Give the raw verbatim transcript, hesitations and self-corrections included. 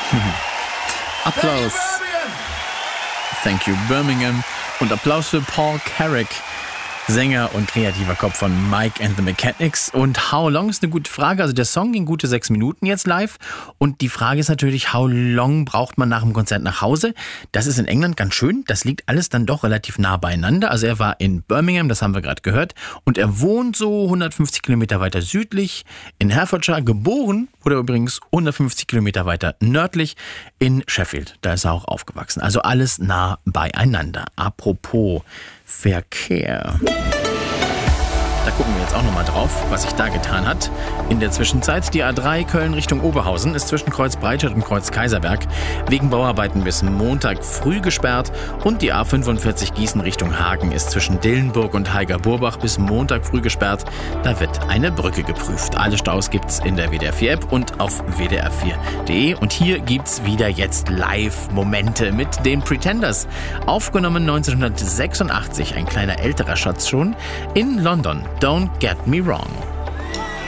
Applaus. Thank you, Birmingham. Und Applaus für Paul Carrack, Sänger und kreativer Kopf von Mike and the Mechanics. Und How Long ist eine gute Frage. Also der Song ging gute sechs Minuten jetzt live. Und die Frage ist natürlich, how long braucht man nach dem Konzert nach Hause? Das ist in England ganz schön. Das liegt alles dann doch relativ nah beieinander. Also er war in Birmingham, das haben wir gerade gehört. Und er wohnt so hundertfünfzig Kilometer weiter südlich in Hertfordshire. Geboren wurde er übrigens hundertfünfzig Kilometer weiter nördlich in Sheffield. Da ist er auch aufgewachsen. Also alles nah beieinander. Apropos Verkehr. Da gucken wir jetzt auch nochmal drauf, was sich da getan hat. In der Zwischenzeit, die A drei Köln Richtung Oberhausen ist zwischen Kreuz Breitscheid und Kreuz Kaiserberg wegen Bauarbeiten bis Montag früh gesperrt. Und die A fünfundvierzig Gießen Richtung Hagen ist zwischen Dillenburg und Heiger-Burbach bis Montag früh gesperrt. Da wird eine Brücke geprüft. Alle Staus gibt's in der W D R vier App und auf w d r vier punkt d e. Und hier gibt's wieder jetzt Live-Momente mit den Pretenders. Aufgenommen neunzehnhundertsechsundachtzig, ein kleiner älterer Schatz schon, in London. Don't get me wrong.